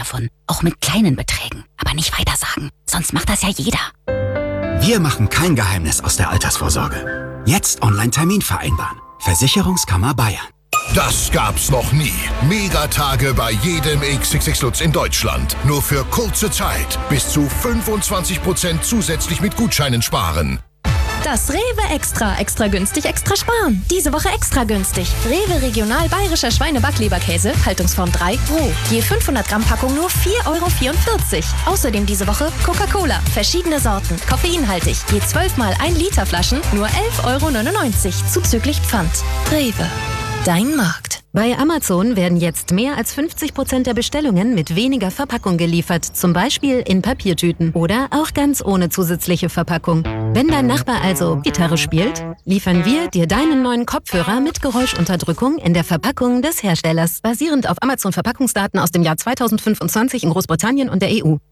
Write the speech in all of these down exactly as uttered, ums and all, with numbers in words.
davon. Auch mit kleinen Beträgen. Aber nicht weitersagen. Sonst macht das ja jeder. Wir machen kein Geheimnis aus der Altersvorsorge. Jetzt Online-Termin vereinbaren. Versicherungskammer Bayern. Das gab's noch nie. Megatage bei jedem X X X Lutz in Deutschland. Nur für kurze Zeit. Bis zu fünfundzwanzig Prozent zusätzlich mit Gutscheinen sparen. Das Rewe Extra. Extra günstig, extra sparen. Diese Woche extra günstig. Rewe Regional Bayerischer Schweine-Backleberkäse, Haltungsform drei, roh. Je fünfhundert Gramm Packung nur vier Euro vierundvierzig. Außerdem diese Woche Coca-Cola. Verschiedene Sorten, koffeinhaltig. Je zwölf mal ein Liter Flaschen nur elf Euro neunundneunzig. Zuzüglich Pfand. Rewe. Dein Markt. Bei Amazon werden jetzt mehr als fünfzig Prozent der Bestellungen mit weniger Verpackung geliefert. Zum Beispiel in Papiertüten oder auch ganz ohne zusätzliche Verpackung. Wenn dein Nachbar also Gitarre spielt, liefern wir dir deinen neuen Kopfhörer mit Geräuschunterdrückung in der Verpackung des Herstellers. Basierend auf Amazon-Verpackungsdaten aus dem Jahr zweitausendfünfundzwanzig in Großbritannien und der E U.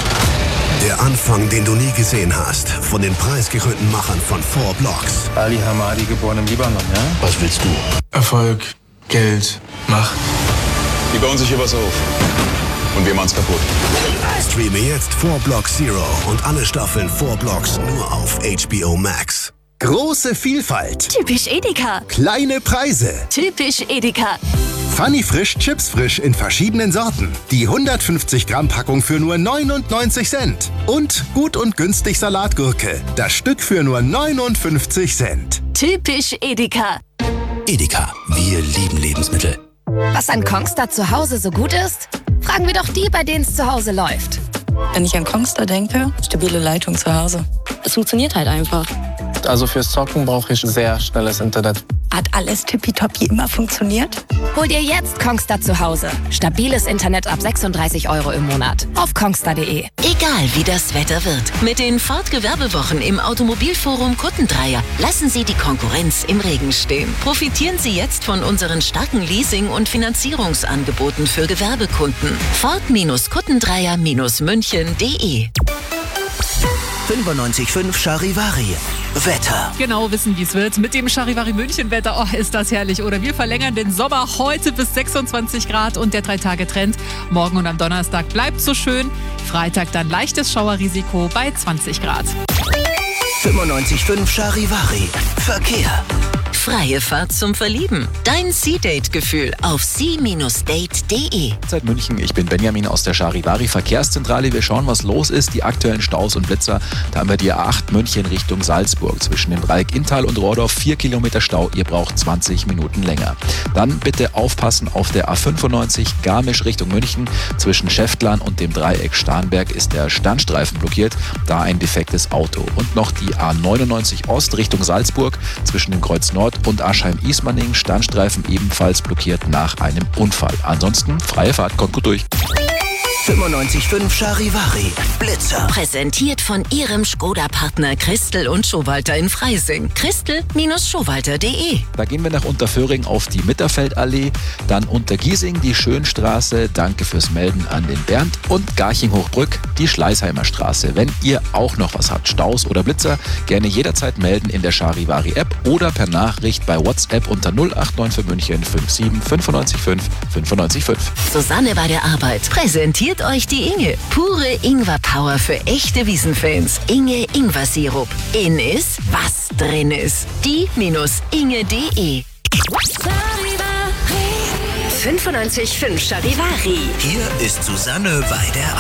Der Anfang, den du nie gesehen hast. Von den preisgekrönten Machern von Four Blocks. Ali Hamadi, geboren im Libanon, ja? Was willst du? Erfolg, Geld, Macht. Die bauen sich hier was auf. Und wir machen's kaputt. Streame jetzt Four Blocks Zero und alle Staffeln Four Blocks nur auf H B O Max. Große Vielfalt. Typisch Edeka. Kleine Preise. Typisch Edeka. Funny Frisch, Chips frisch in verschiedenen Sorten. Die hundertfünfzig Gramm Packung für nur neunundneunzig Cent. Und gut und günstig Salatgurke. Das Stück für nur neunundfünfzig Cent. Typisch Edeka. Edeka, wir lieben Lebensmittel. Was an Kongstar zu Hause so gut ist? Fragen wir doch die, bei denen es zu Hause läuft. Wenn ich an Kongstar denke, stabile Leitung zu Hause. Es funktioniert halt einfach. Also fürs Zocken brauche ich sehr schnelles Internet. Hat alles tippitoppi immer funktioniert? Hol dir jetzt Kongstar zu Hause. Stabiles Internet ab sechsunddreißig Euro im Monat. Auf kongstar punkt de. Egal wie das Wetter wird. Mit den Ford-Gewerbewochen im Automobilforum Kuttendreier lassen Sie die Konkurrenz im Regen stehen. Profitieren Sie jetzt von unseren starken Leasing- und Finanzierungsangeboten für Gewerbekunden. Ford-Kuttendreier München punkt de. fünfundneunzig Komma fünf Charivari. Wetter. Genau wissen, wie es wird. Mit dem Charivari München Wetter, oh, ist das herrlich. Oder wir verlängern den Sommer heute bis sechsundzwanzig Grad und der drei-Tage-Trend. Morgen und am Donnerstag bleibt so schön. Freitag dann leichtes Schauerrisiko bei zwanzig Grad. fünfundneunzig Komma fünf Charivari. Verkehr. Freie Fahrt zum Verlieben. Dein Sea-Date-Gefühl auf sea Bindestrich date punkt de. Seit München, ich bin Benjamin aus der Charivari Verkehrszentrale. Wir schauen, was los ist. Die aktuellen Staus und Blitzer. Da haben wir die A acht München Richtung Salzburg. Zwischen dem Dreieck Inntal und Rohrdorf vier Kilometer Stau. Ihr braucht zwanzig Minuten länger. Dann bitte aufpassen auf der A fünfundneunzig Garmisch Richtung München. Zwischen Schäftlern und dem Dreieck Starnberg ist der Standstreifen blockiert. Da ein defektes Auto. Und noch die A neunundneunzig Ost Richtung Salzburg. Zwischen dem Kreuz Nord und Aschheim-Ismaning, Standstreifen ebenfalls blockiert nach einem Unfall. Ansonsten freie Fahrt, kommt gut durch. fünfundneunzig Komma fünf Charivari. Blitzer. Präsentiert von Ihrem Skoda-Partner Christel und Schowalter in Freising. Christel Schowalter punkt de. Da gehen wir nach Unterföhring auf die Mitterfeldallee, dann Untergiesing die Schönstraße, danke fürs Melden an den Bernd, und Garching-Hochbrück die Schleißheimer Straße. Wenn ihr auch noch was habt, Staus oder Blitzer, gerne jederzeit melden in der Charivari-App oder per Nachricht bei WhatsApp unter null acht neun für München fünf sieben fünf neun fünf fünf neun fünf. Susanne bei der Arbeit. Präsentiert euch die Inge. Pure Ingwer-Power für echte Wiesenfans. Inge Ingwer-Sirup. In ist, was drin ist. die Inge punkt de. fünfundneunzig Komma fünf Charivari. Hier ist Susanne bei der